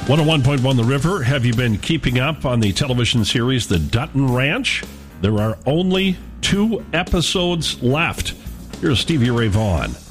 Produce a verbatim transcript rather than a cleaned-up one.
one oh one point one The River. Have you been keeping up on the television series The Dutton Ranch? There are only two episodes left. Here's Stevie Ray Vaughan.